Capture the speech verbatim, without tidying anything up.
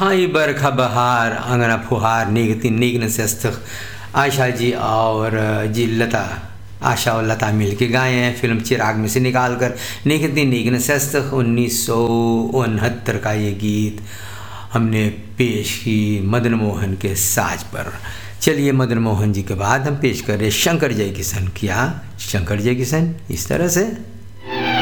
छाई बरखा बहार आंगना फुहार नेगती नेगन सस्त आशा जी और जी लता आशा और लता मिल के गाए हैं फिल्म चिराग में से निकाल कर। नेगती नेगन सस्त उन्नीस सौ उनहत्तर का ये गीत हमने पेश की मदन मोहन के साज पर। चलिए मदन मोहन जी के बाद हम पेश करें शंकर जय किशन। क्या शंकर जय किशन इस तरह से